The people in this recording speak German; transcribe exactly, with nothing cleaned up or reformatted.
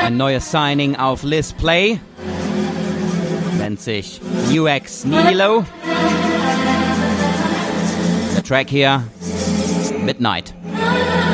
Ein neues Signing auf Liz Play. Nennt sich New X Nihilo. Der Track hier, Midnight.